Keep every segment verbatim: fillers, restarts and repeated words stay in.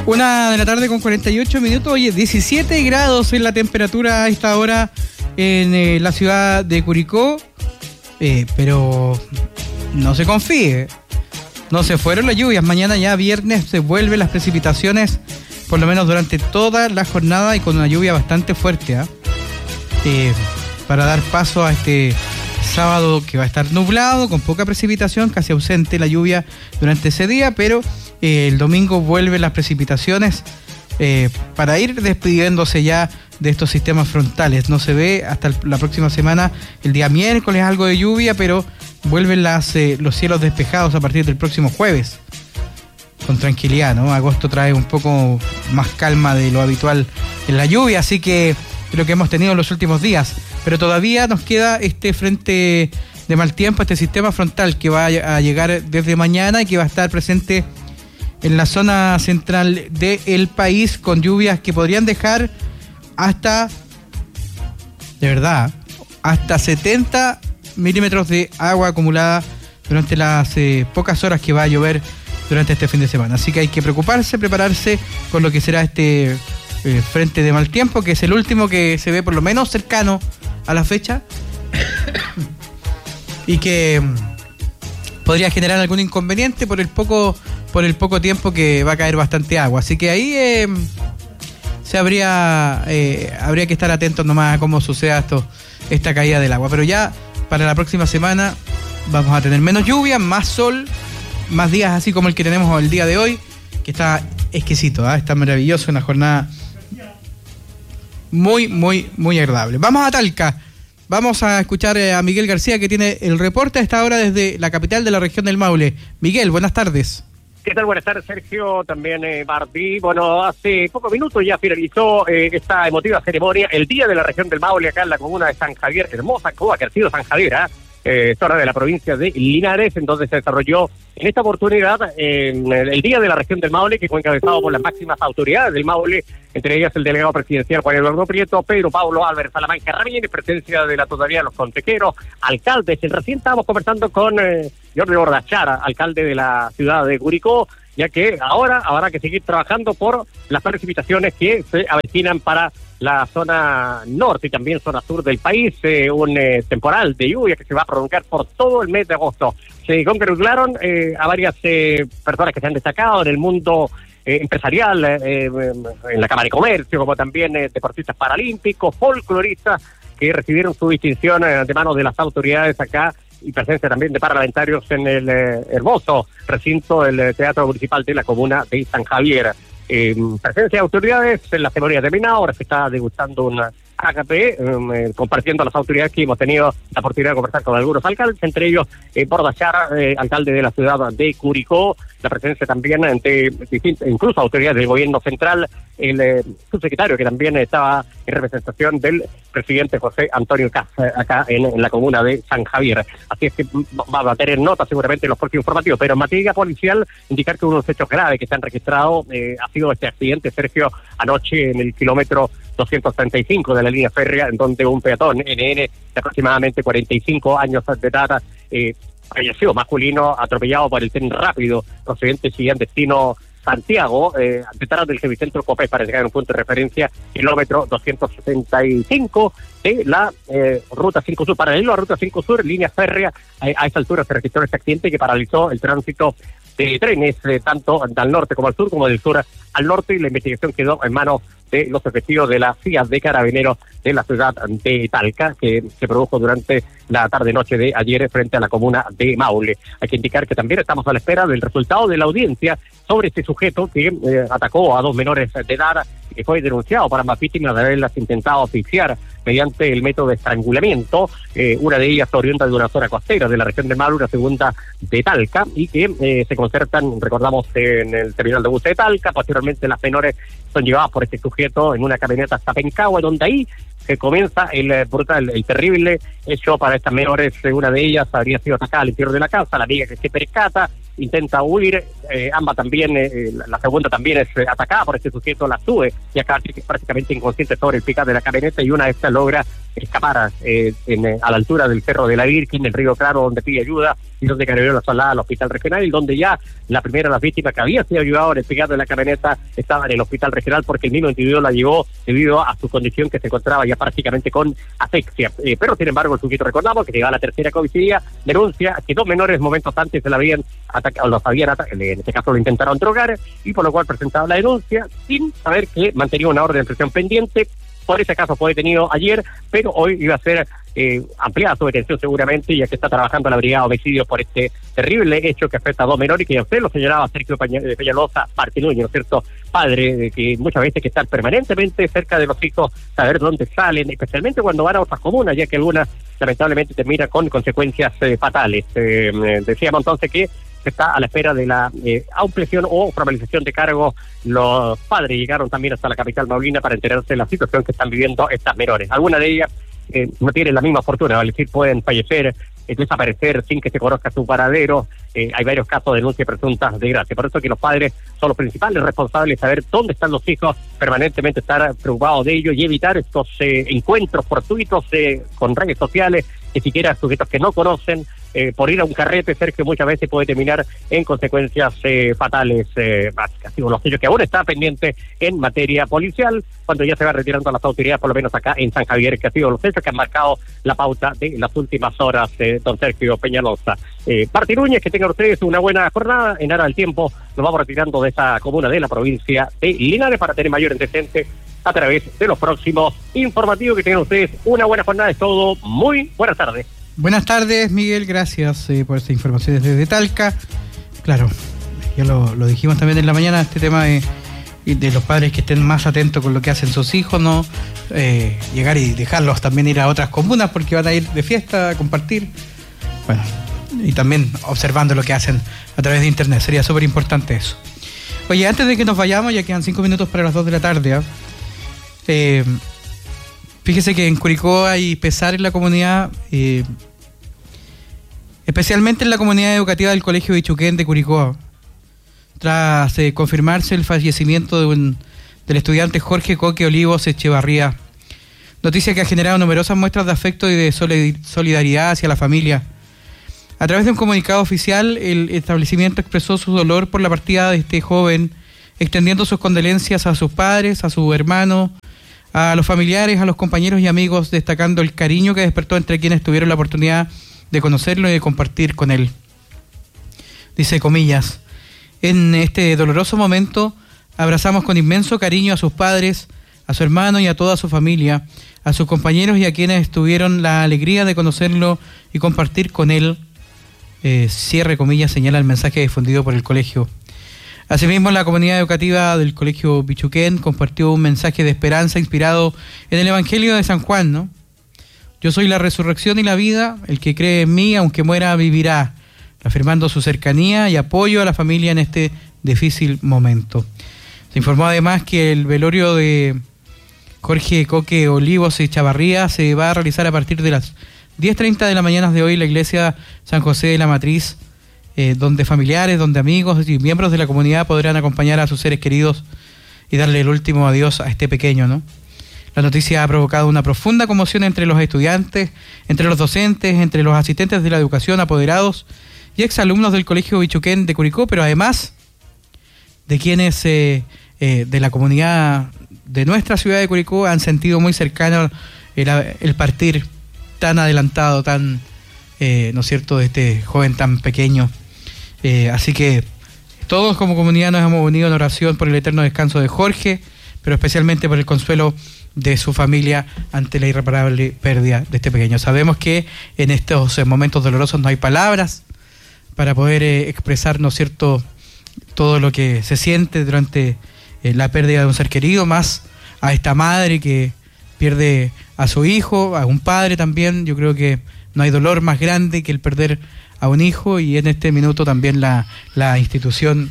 Una de la tarde con cuarenta y ocho minutos, oye, diecisiete grados es la temperatura a esta hora en eh, la ciudad de Curicó, eh, pero no se confíe, no se fueron las lluvias, mañana ya viernes se vuelven las precipitaciones, por lo menos durante toda la jornada y con una lluvia bastante fuerte, ¿eh? Eh, para dar paso a este sábado que va a estar nublado, con poca precipitación, casi ausente la lluvia durante ese día, pero eh, el domingo vuelven las precipitaciones eh, para ir despidiéndose ya de estos sistemas frontales. No se ve hasta el, la próxima semana, el día miércoles algo de lluvia, pero vuelven las, eh, los cielos despejados a partir del próximo jueves, con tranquilidad, ¿no? Agosto trae un poco más calma de lo habitual en la lluvia, así que lo que hemos tenido en los últimos días, pero todavía nos queda este frente de mal tiempo, este sistema frontal que va a llegar desde mañana y que va a estar presente en la zona central del país, con lluvias que podrían dejar hasta, de verdad, hasta setenta milímetros de agua acumulada durante las eh, pocas horas que va a llover durante este fin de semana. Así que hay que preocuparse, prepararse con lo que será este eh, frente de mal tiempo, que es el último que se ve por lo menos cercano a la fecha y que podría generar algún inconveniente por el poco por el poco tiempo que va a caer bastante agua. Así que ahí eh, se habría eh, habría que estar atentos nomás a cómo suceda esto, esta caída del agua. Pero ya para la próxima semana vamos a tener menos lluvia, más sol, más días así como el que tenemos el día de hoy, que está exquisito, ¿eh? Está maravilloso, una jornada muy, muy, muy agradable. Vamos a Talca. Vamos a escuchar a Miguel García, que tiene el reporte a esta hora desde la capital de la región del Maule. Miguel, buenas tardes. ¿Qué tal? Buenas tardes, Sergio, también eh, Martí. Bueno, hace pocos minutos ya finalizó eh, esta emotiva ceremonia, el Día de la Región del Maule, acá en la comuna de San Javier, hermosa Cuba, que ha sido San Javier, ¿eh? Eh, zona de la provincia de Linares, en donde se desarrolló en esta oportunidad eh, el Día de la Región del Maule, que fue encabezado por las máximas autoridades del Maule, entre ellas el delegado presidencial Juan Eduardo Prieto, Pedro Pablo Álvarez Salamanca Ramírez, en presencia de la totalidad de los consejeros, alcaldes. Recién estábamos conversando con eh, Jordi Bordachara, alcalde de la ciudad de Curicó, ya que ahora habrá que seguir trabajando por las precipitaciones que se avecinan para la zona norte y también zona sur del país, eh, un eh, temporal de lluvia que se va a prolongar por todo el mes de agosto. Se congratularon eh, a varias eh, personas que se han destacado en el mundo eh, empresarial, eh, en la Cámara de Comercio, como también eh, deportistas paralímpicos, folcloristas, que recibieron su distinción eh, de manos de las autoridades acá, y presencia también de parlamentarios en el eh, hermoso recinto del eh, Teatro Municipal de la comuna de San Javier. Eh, presencia de autoridades, en la ceremonia terminada, ahora se está degustando una ágape, eh, compartiendo a las autoridades que hemos tenido la oportunidad de conversar con algunos alcaldes, entre ellos eh, Bordachara, eh, alcalde de la ciudad de Curicó, la presencia también de distintas, incluso autoridades del gobierno central, el eh, subsecretario que también estaba en representación del presidente José Antonio Caz, acá en, en la comuna de San Javier. Así es que va a tener nota seguramente en los próximos informativos, pero en materia policial, indicar que uno de los hechos graves que se han registrado eh, ha sido este accidente, Sergio, anoche en el kilómetro doscientos treinta y cinco de la línea férrea, en donde un peatón N N de aproximadamente cuarenta y cinco años de edad eh, falleció, masculino, atropellado por el tren rápido procedente de destino Santiago, eh, detrás del Gemicentro Copé, para llegar a un punto de referencia, kilómetro doscientos setenta y cinco de la eh, Ruta cinco Sur, paralelo a Ruta cinco Sur, línea férrea. A, a esta altura se registró este accidente que paralizó el tránsito de trenes, eh, tanto al norte como al sur, como del sur al norte, y la investigación quedó en manos de los efectivos de la C I A de Carabineros de la ciudad de Talca, que se produjo durante la tarde-noche de ayer frente a la comuna de Maule. Hay que indicar que también estamos a la espera del resultado de la audiencia sobre este sujeto que eh, atacó a dos menores de edad, que fue denunciado para más víctimas de haberlas intentado asfixiar mediante el método de estrangulamiento, eh, una de ellas oriunda de una zona costera de la región de Maule, una segunda de Talca, y que eh, se concertan, recordamos, en el terminal de buses de Talca. Posteriormente las menores son llevadas por este sujeto en una camioneta hasta Pencahua, donde ahí se comienza el brutal, el terrible hecho para estas menores. Una de ellas habría sido atacada al interior de la casa, la amiga que se percata, intenta huir, eh, ambas también, eh, la segunda también es eh, atacada por este sujeto, la sube y acá prácticamente inconsciente sobre el picar de la camioneta, y una de estas logra escapara eh, en, eh, a la altura del Cerro de la Virgen, del Río Claro, donde pide ayuda, y donde Carabineros la trasladaba al hospital regional, y donde ya la primera de las víctimas que había sido ayudada en el pegado de la camioneta estaba en el hospital regional, porque el mismo individuo la llevó debido a su condición que se encontraba ya prácticamente con asfixia. Eh, pero sin embargo, el sujeto, recordamos que llegaba a la tercera comisaría, denuncia que dos menores momentos antes se la habían atacado, los habían atacado, en este caso lo intentaron drogar, y por lo cual presentaba la denuncia sin saber que mantenía una orden de prisión pendiente. Por ese caso fue detenido ayer, pero hoy iba a ser eh, ampliada su detención seguramente, ya que está trabajando la brigada de homicidios por este terrible hecho que afecta a dos menores, que usted lo señalaba, Sergio Peñalosa Partinuño, ¿no es cierto? Padre, de que muchas veces que están permanentemente cerca de los hijos, saber dónde salen, especialmente cuando van a otras comunas, ya que algunas lamentablemente terminan con consecuencias eh, fatales. Eh, decíamos entonces que se está a la espera de la eh, ampliación o formalización de cargos. Los padres llegaron también hasta la capital maulina para enterarse de la situación que están viviendo estas menores. Algunas de ellas eh, no tienen la misma fortuna, es decir, pueden fallecer, eh, desaparecer sin que se conozca su paradero. Eh, hay varios casos de denuncias presuntas de gracia. Por eso que los padres son los principales responsables de saber dónde están los hijos, permanentemente estar preocupados de ellos y evitar estos eh, encuentros fortuitos eh, con redes sociales, que siquiera sujetos que no conocen, eh, por ir a un carrete, Sergio, muchas veces puede terminar en consecuencias eh, fatales eh, básicas. Digo, los hechos que aún está pendiente en materia policial, cuando ya se va retirando a las autoridades, por lo menos acá en San Javier, que ha sido los hechos que han marcado la pauta de las últimas horas, eh, don Sergio Peñalosa. Eh, Martín Núñez, que tengan ustedes una buena jornada. En aras del tiempo nos vamos retirando de esta comuna de la provincia de Linares para tener mayor antecedente a través de los próximos informativos. Que tengan ustedes una buena jornada. Es todo. Muy buenas tardes. Buenas tardes, Miguel. Gracias eh, por esta información desde Talca. Claro, ya lo, lo dijimos también en la mañana, este tema de, de los padres que estén más atentos con lo que hacen sus hijos, no eh, llegar y dejarlos también ir a otras comunas porque van a ir de fiesta a compartir. Bueno, y también observando lo que hacen a través de internet. Sería súper importante eso. Oye, antes de que nos vayamos, ya quedan cinco minutos para las dos de la tarde, ¿eh? Eh, fíjese que en Curicó hay pesar en la comunidad, eh, especialmente en la comunidad educativa del Colegio Bichuquén de Curicó, tras eh, confirmarse el fallecimiento de un, del estudiante Jorge Coque Olivos Echevarría. Noticia que ha generado numerosas muestras de afecto y de solidaridad hacia la familia. A través de un comunicado oficial, el establecimiento expresó su dolor por la partida de este joven, extendiendo sus condolencias a sus padres, a su hermano, a los familiares, a los compañeros y amigos, destacando el cariño que despertó entre quienes tuvieron la oportunidad de conocerlo y de compartir con él. Dice comillas: en este doloroso momento abrazamos con inmenso cariño a sus padres, a su hermano y a toda su familia, a sus compañeros y a quienes tuvieron la alegría de conocerlo y compartir con él. Eh, cierre comillas, señala el mensaje difundido por el colegio. Asimismo, la comunidad educativa del Colegio Bichuquén compartió un mensaje de esperanza inspirado en el Evangelio de San Juan, ¿no? Yo soy la resurrección y la vida, el que cree en mí, aunque muera, vivirá, afirmando su cercanía y apoyo a la familia en este difícil momento. Se informó además que el velorio de Jorge Coque Olivos Echevarría se va a realizar a partir de las diez treinta de la mañana de hoy en la iglesia San José de la Matriz, eh, donde familiares, donde amigos y miembros de la comunidad podrán acompañar a sus seres queridos y darle el último adiós a este pequeño, ¿no? La noticia ha provocado una profunda conmoción entre los estudiantes, entre los docentes, entre los asistentes de la educación, apoderados y exalumnos del Colegio Bichuquén de Curicó, pero además de quienes eh, eh, de la comunidad de nuestra ciudad de Curicó han sentido muy cercano el, el partir tan adelantado, tan, eh, ¿no es cierto?, de este joven tan pequeño. Eh, así que todos como comunidad nos hemos unido en oración por el eterno descanso de Jorge, pero especialmente por el consuelo de su familia ante la irreparable pérdida de este pequeño. Sabemos que en estos momentos dolorosos no hay palabras para poder eh, expresar, ¿no es cierto?, todo lo que se siente durante eh, la pérdida de un ser querido, más a esta madre que pierde a su hijo, a un padre también. Yo creo que no hay dolor más grande que el perder a un hijo, y en este minuto también la, la institución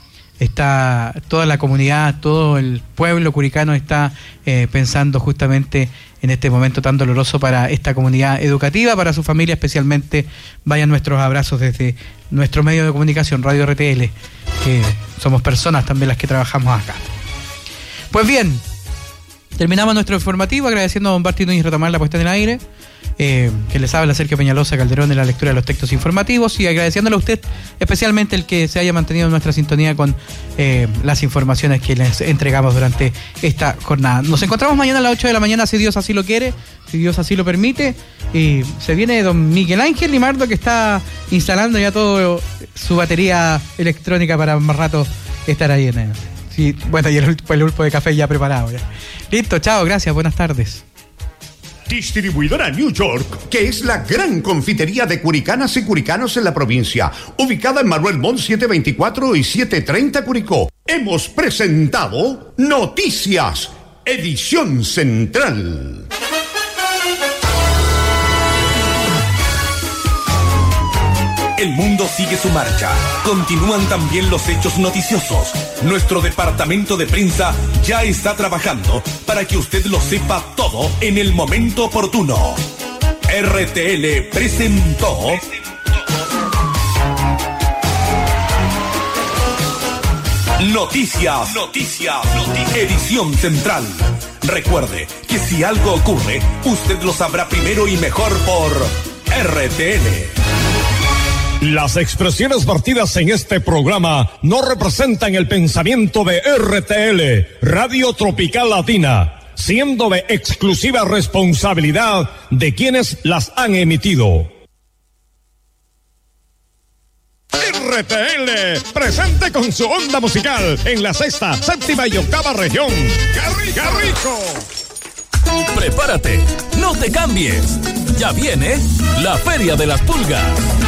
está, toda la comunidad, todo el pueblo curicano está eh, pensando justamente en este momento tan doloroso para esta comunidad educativa, para su familia especialmente. Vayan nuestros abrazos desde nuestro medio de comunicación, Radio R T L, que somos personas también las que trabajamos acá. Pues bien, Terminamos nuestro informativo agradeciendo a don Barty Núñez retomar la puesta en el aire, eh, que les habla Sergio Peñalosa Calderón de la lectura de los textos informativos, y agradeciéndole a usted especialmente el que se haya mantenido en nuestra sintonía con eh, las informaciones que les entregamos durante esta jornada. Nos encontramos mañana a las ocho de la mañana, si Dios así lo quiere, si Dios así lo permite, y se viene don Miguel Ángel Limardo, que está instalando ya todo su batería electrónica para más rato estar ahí en el... Sí, bueno, y el, el pulpo de café ya preparado. Ya. Listo, chao, gracias, buenas tardes. Distribuidora New York, que es la gran confitería de curicanas y curicanos en la provincia, ubicada en Manuel Montt setecientos veinticuatro y setecientos treinta Curicó. Hemos presentado Noticias, edición central. El mundo sigue su marcha. Continúan también los hechos noticiosos. Nuestro departamento de prensa ya está trabajando para que usted lo sepa todo en el momento oportuno. R T L presentó... Noticias, Noticias, Noticias, edición central. Recuerde que si algo ocurre, usted lo sabrá primero y mejor por R T L. Las expresiones vertidas en este programa no representan el pensamiento de R T L, Radio Tropical Latina, siendo de exclusiva responsabilidad de quienes las han emitido. R T L, presente con su onda musical en la sexta, séptima y octava región. ¡Qué rico! Prepárate, no te cambies. Ya viene la Feria de las Pulgas.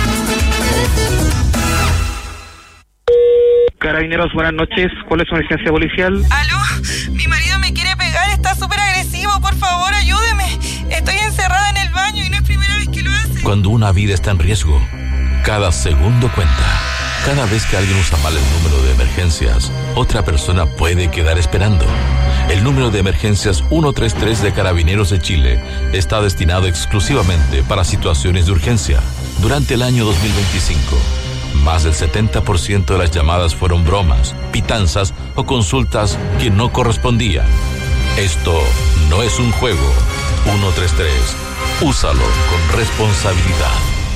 Carabineros, buenas noches. ¿Cuál es su emergencia policial? Aló, mi marido me quiere pegar, está súper agresivo, por favor, ayúdeme. Estoy encerrada en el baño y no es primera vez que lo hace. Cuando una vida está en riesgo, cada segundo cuenta. Cada vez que alguien usa mal el número de emergencias, otra persona puede quedar esperando. El número de emergencias ciento treinta y tres de Carabineros de Chile está destinado exclusivamente para situaciones de urgencia. Durante el año dos mil veinticinco, más del setenta por ciento de las llamadas fueron bromas, pitanzas o consultas que no correspondían. Esto no es un juego. ciento treinta y tres. Úsalo con responsabilidad.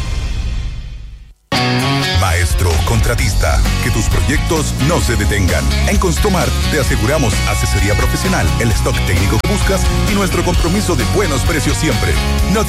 Maestro contratista, que tus proyectos no se detengan. En Construmar te aseguramos asesoría profesional, el stock técnico que buscas y nuestro compromiso de buenos precios siempre. No